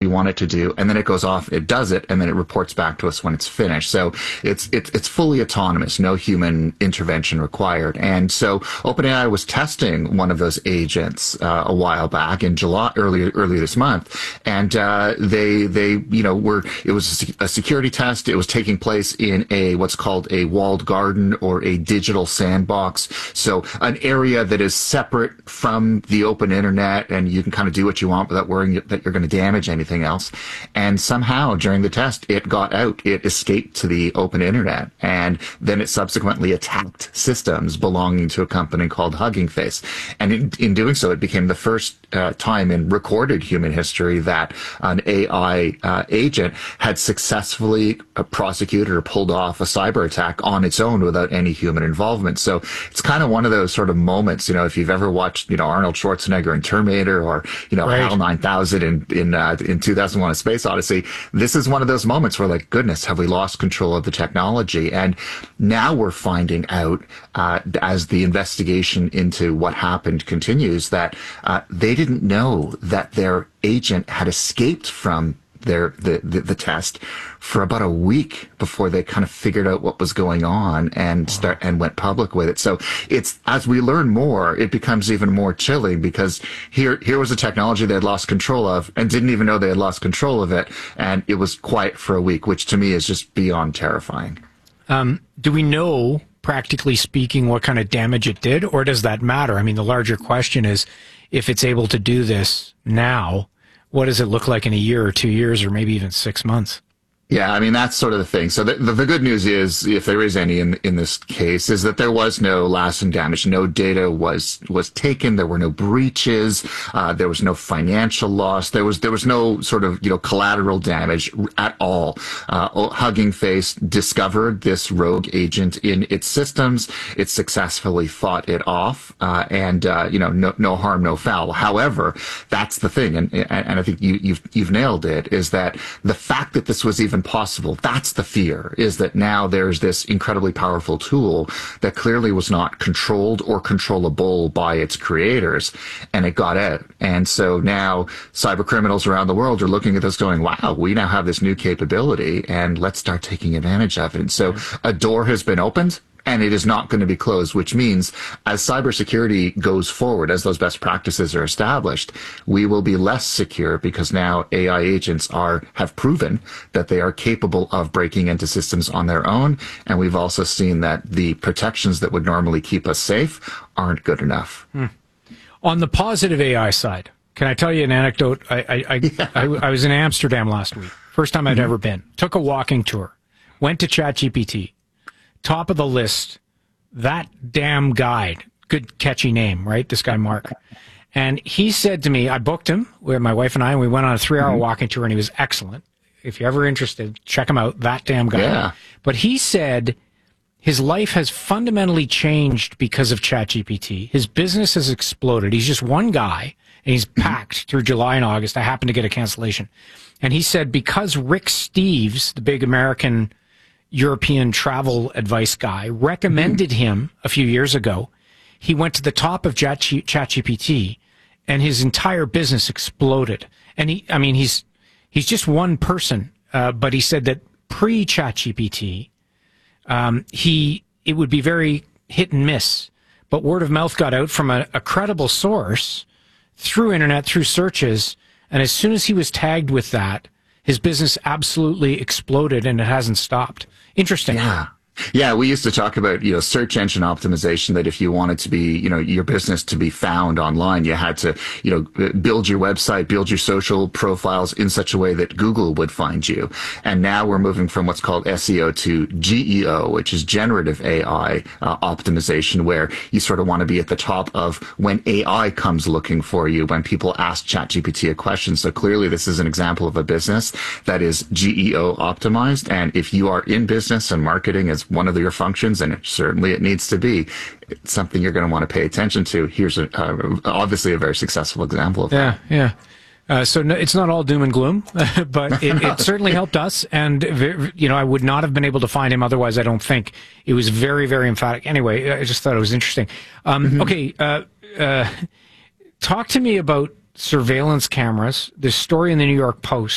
you want it to do, and then it goes off, it does it, and then it reports back to us when it's finished. So it's fully autonomous, no human intervention required. And so OpenAI was testing one of those agents a while back in July, earlier this month, and it was a security test. It was taking place in what's called a walled garden or a digital sandbox. So an area that is separate from the open internet, and you can kind of do what you want without worrying that you're going to damage anything else. And somehow during the test, it got out. It escaped to the open internet, and then it subsequently attacked systems belonging to a company called Hugging Face. And in doing so, it became the first time in recorded human history that an AI agent had successfully prosecuted or pulled off a cyber attack on its own without any human involvement. So it's kind of one of those sort of moments, if you've ever watched, Arnold Schwarzenegger in Terminator, or, right. HAL 9000 in 2001: A Space Odyssey. This is one of those moments where, like, goodness, have we lost control of the technology? And now we're finding out, as the investigation into what happened continues, that they didn't know that their agent had escaped from the test for about a week before they kind of figured out what was going on and went public with it. So it's, as we learn more, it becomes even more chilling, because here was a technology they had lost control of and didn't even know they had lost control of it, and it was quiet for a week, which to me is just beyond terrifying. Do we know, practically speaking, what kind of damage it did, or does that matter? I mean, the larger question is, if it's able to do this now, what does it look like in a year or 2 years or maybe even 6 months? Yeah, I mean, that's sort of the thing. So the good news is, if there is any in this case, is that there was no lasting damage. No data was taken. There were no breaches. There was no financial loss. There was no sort of, collateral damage at all. Hugging Face discovered this rogue agent in its systems. It successfully fought it off. No harm, no foul. However, that's the thing. And I think you've nailed it, is that the fact that this was even possible, that's the fear, is that now there's this incredibly powerful tool that clearly was not controlled or controllable by its creators, and it got out. And so now cyber criminals around the world are looking at this going, wow, we now have this new capability, and let's start taking advantage of it. And so a door has been opened, and it is not going to be closed, which means as cybersecurity goes forward, as those best practices are established, we will be less secure, because now AI agents have proven that they are capable of breaking into systems on their own. And we've also seen that the protections that would normally keep us safe aren't good enough. On the positive AI side, can I tell you an anecdote? I was in Amsterdam last week. First time I'd ever been. Took a walking tour. Went to ChatGPT. Top of the list, that damn guide. Good catchy name, right? This guy, Mark. And he said to me, I booked him, my wife and we went on a 3-hour walking tour, and he was excellent. If you're ever interested, check him out, that damn guy. Yeah. But he said his life has fundamentally changed because of ChatGPT. His business has exploded. He's just one guy, and he's packed through July and August. I happened to get a cancellation. And he said, because Rick Steves, the big American European travel advice guy, recommended him a few years ago, he went to the top of ChatGPT, and his entire business exploded. And he's just one person, but he said that pre-ChatGPT, it would be very hit and miss, but word of mouth got out from a credible source through internet, through searches, and as soon as he was tagged with that, his business absolutely exploded, and it hasn't stopped. Interesting. Yeah. Yeah, we used to talk about, search engine optimization, that if you wanted to be, your business to be found online, you had to, build your website, build your social profiles in such a way that Google would find you. And now we're moving from what's called SEO to GEO, which is generative AI optimization, where you sort of want to be at the top of when AI comes looking for you, when people ask ChatGPT a question. So clearly this is an example of a business that is GEO optimized. And if you are in business and marketing as one of your functions, and certainly it needs to be, it's something you're going to want to pay attention to. Here's obviously a very successful example of that. Yeah. So no, it's not all doom and gloom, but it certainly helped us. And, I would not have been able to find him otherwise, I don't think. It was very, very emphatic. Anyway, I just thought it was interesting. Okay. Talk to me about surveillance cameras. This story in the New York Post